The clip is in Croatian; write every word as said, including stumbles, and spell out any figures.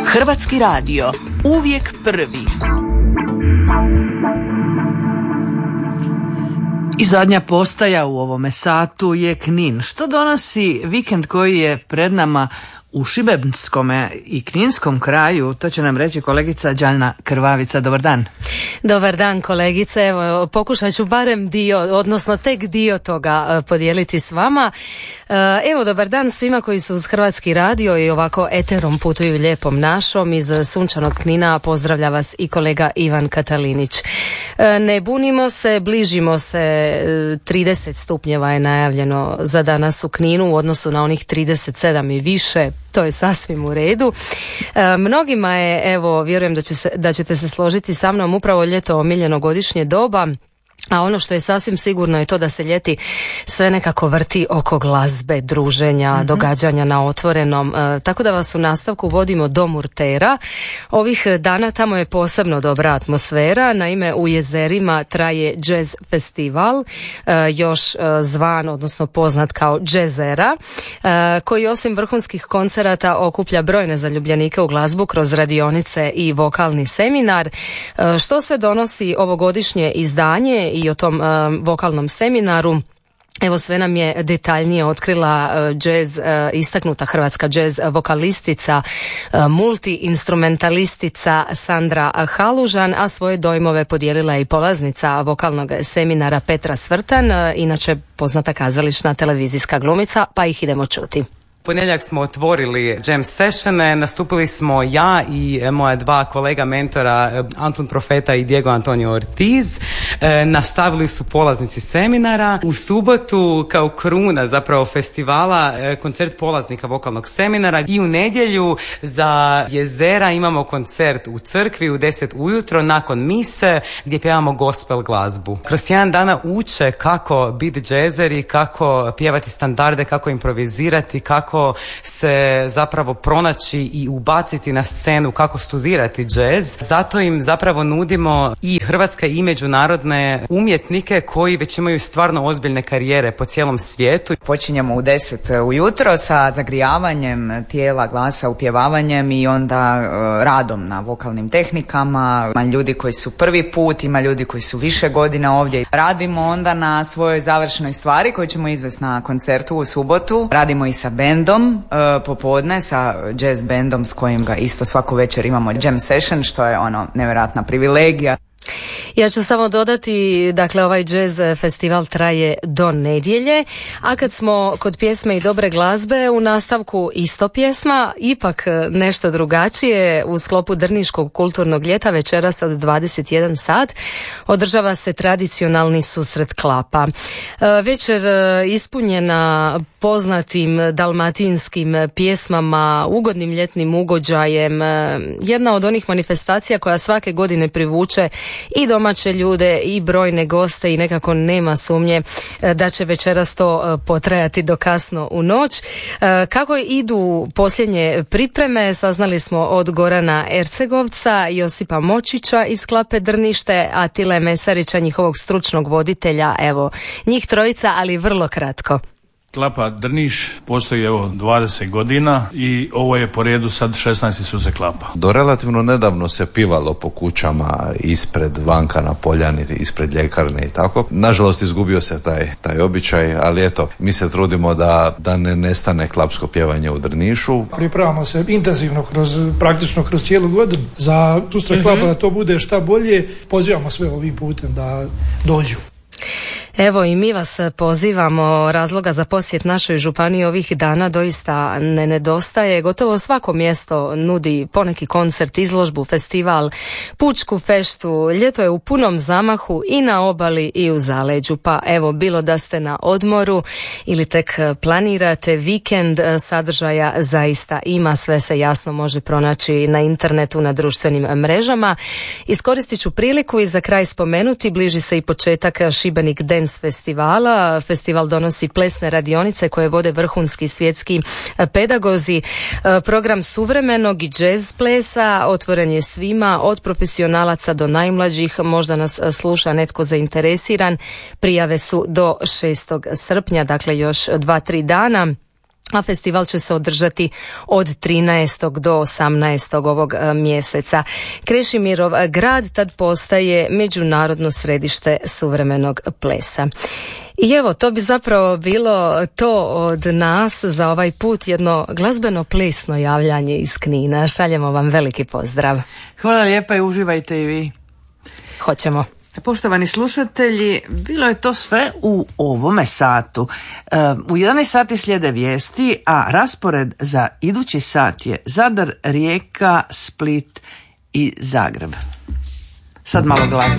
Hrvatski radio, uvijek prvi. I zadnja postaja u ovome satu je Knin. Što donosi vikend koji je pred nama u šibenskome i kninskom kraju, to će nam reći kolegica Đana Krvavica. Dobar dan. Dobar dan kolegice, evo pokušat ću barem dio, odnosno tek dio toga podijeliti s vama. Evo dobar dan svima koji su uz Hrvatski radio i ovako eterom putuju lijepom našom. Iz sunčanog Knina pozdravlja vas i kolega Ivan Katalinić. Ne bunimo se, bližimo se, trideset stupnjeva je najavljeno za danas u Kninu u odnosu na onih trideset sedam i više. To je sasvim u redu. E, mnogima je, evo, vjerujem da, će se, da ćete se složiti sa mnom, upravo ljeto omiljeno godišnje doba. A ono što je sasvim sigurno je to da se ljeti sve nekako vrti oko glazbe, druženja, mm-hmm. događanja na otvorenom. E, tako da vas u nastavku vodimo do Murtera. Ovih dana tamo je posebno dobra atmosfera. Naime, u Jezerima traje jazz festival, e, još e, zvan, odnosno poznat kao Jazzera, e, koji osim vrhunskih koncerata okuplja brojne zaljubljenike u glazbu kroz radionice i vokalni seminar. E, što sve donosi ovogodišnje izdanje i o tom um, vokalnom seminaru, evo sve nam je detaljnije otkrila uh, jazz, uh, istaknuta hrvatska jazz vokalistica, uh, multi-instrumentalistica Sandra Halužan, a svoje dojmove podijelila i polaznica vokalnog seminara Petra Svrtan, uh, inače poznata kazališna televizijska glumica, pa ih idemo čuti. Ponedjeljak smo otvorili jam sessione, nastupili smo ja i moja dva kolega mentora Anton Profeta i Diego Antonio Ortiz. E, nastavili su polaznici seminara. U subotu kao kruna zapravo festivala e, koncert polaznika vokalnog seminara i u nedjelju za Jezera imamo koncert u crkvi u deset ujutro nakon mise gdje pjevamo gospel glazbu. Kroz jedan dana uče kako biti džezeri, kako pjevati standarde, kako improvizirati, kako kako se zapravo pronaći i ubaciti na scenu, kako studirati džez. Zato im zapravo nudimo i hrvatske i međunarodne umjetnike koji već imaju stvarno ozbiljne karijere po cijelom svijetu. Počinjemo u deset ujutro sa zagrijavanjem tijela, glasa, upjevavanjem i onda uh, radom na vokalnim tehnikama. Ima ljudi koji su prvi put, ima ljudi koji su više godina ovdje. Radimo onda na svojoj završnoj stvari koju ćemo izvesti na koncertu u subotu. Radimo i sa bendom uh, popodne, sa jazz bandom s kojim ga isto svaku večer imamo jam session, što je ono nevjerojatna privilegija. Ja ću samo dodati, dakle ovaj jazz festival traje do nedjelje, a kad smo kod pjesme i dobre glazbe, u nastavku isto pjesma, ipak nešto drugačije. U sklopu Drniškog kulturnog ljeta večeras od dvadeset jedan sat održava se tradicionalni susret klapa. Večer ispunjena poznatim dalmatinskim pjesmama, ugodnim ljetnim ugođajem, jedna od onih manifestacija koja svake godine privuče i domaće ljude i brojne goste i nekako nema sumnje da će večeras to potrajati do kasno u noć. Kako idu posljednje pripreme saznali smo od Gorana Ercegovca, Josipa Močića iz Klape Drnište, Atile Mesarića, njihovog stručnog voditelja. Evo, njih trojica, ali vrlo kratko. Klapa Drniš postoji evo dvadeset godina i ovo je po redu sad šesnaesti susret klapa. Do relativno nedavno se pivalo po kućama ispred vanka na poljani, ispred ljekarne i tako. Nažalost izgubio se taj, taj običaj, ali eto, mi se trudimo da, da ne nestane klapsko pjevanje u Drnišu. Pripremamo se intenzivno kroz, praktično kroz cijelu godinu za susret klapa, da to bude šta bolje. Pozivamo sve ovim putem da dođu. Evo i mi vas pozivamo, razloga za posjet našoj županiji ovih dana doista ne nedostaje. Gotovo svako mjesto nudi poneki koncert, izložbu, festival, pučku feštu. Ljeto je u punom zamahu i na obali i u zaleđu. Pa evo, bilo da ste na odmoru ili tek planirate vikend, sadržaja zaista ima, sve se jasno može pronaći na internetu, na društvenim mrežama. Iskoristit ću priliku i za kraj spomenuti, bliži se i početak Šibenik Dance festivala. Festival donosi plesne radionice koje vode vrhunski svjetski pedagozi. Program suvremenog i jazz plesa otvoren je svima, od profesionalaca do najmlađih. Možda nas sluša netko zainteresiran. Prijave su do šestog srpnja, dakle još dva, tri dana. a festival će se održati od trinaestog do osamnaestog ovog mjeseca. Krešimirov grad tad postaje međunarodno središte suvremenog plesa. I evo, to bi zapravo bilo to od nas za ovaj put, jedno glazbeno plesno javljanje iz Knina. Šaljemo vam veliki pozdrav. Hvala lijepa i uživajte i vi. Hoćemo. Poštovani slušatelji, bilo je to sve u ovome satu. U jedanaest sati slijede vijesti, a raspored za idući sat je Zadar, Rijeka, Split i Zagreb. Sad malo glazbe.